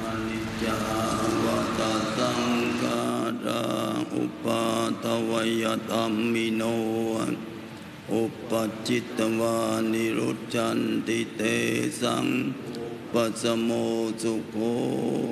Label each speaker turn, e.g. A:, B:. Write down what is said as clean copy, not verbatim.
A: นิจจาวัฏสังขาราอุปาทวยธัมมิโนอุปจิตตวานิรุจจันติเตสังปัสสโมสุโข